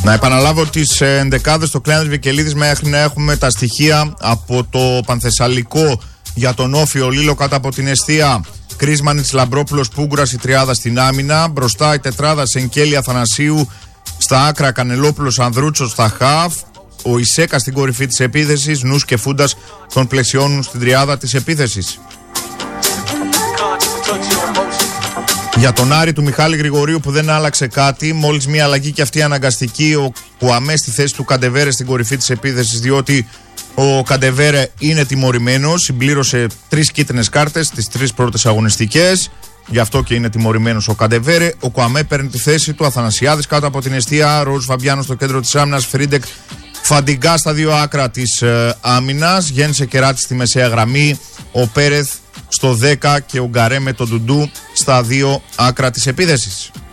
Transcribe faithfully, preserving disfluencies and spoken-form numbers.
Να επαναλάβω τις ενδεκάδες στο Κλέανθης Βικελίδης μέχρι να έχουμε τα στοιχεία από το Πανθεσσαλικό για τον Όφιο Λίλο κάτω από την εστία. Κρίσμανιτς, Λαμπρόπουλος, Πούγκουρας η τριάδα στην άμυνα. Μπροστά η τετράδα Σενκέλη, Αθανασίου στα άκρα, Κανελόπουλος, Ανδρούτσος στα χαφ. Ο Ισέκα στην κορυφή της επίθεσης. Νους και Φούντας τον πλαισιώνουν στην τριάδα της επίθεσης. Για τον Άρη του Μιχάλη Γρηγορίου που δεν άλλαξε κάτι, μόλις μία αλλαγή και αυτή αναγκαστική, ο Κουαμέ στη θέση του Καντεβέρε στην κορυφή της επίθεσης, διότι ο Καντεβέρε είναι τιμωρημένος, συμπλήρωσε τρεις κίτρινες κάρτες τις τρεις πρώτες αγωνιστικές, γι' αυτό και είναι τιμωρημένος ο Καντεβέρε. Ο Κουαμέ παίρνει τη θέση του, Αθανασιάδης κάτω από την εστία, Ροζ Φαμπιάνο στο κέντρο της άμυνας, Φρίντεκ Φαντιγκά στα δύο άκρα της ε, άμυνας, Γέννησε Κεράτη στη μεσαία γραμμή, ο Πέρεθ στο δέκα και ο Γκαρέ με τον Ντουντού στα δύο άκρα της επίθεσης.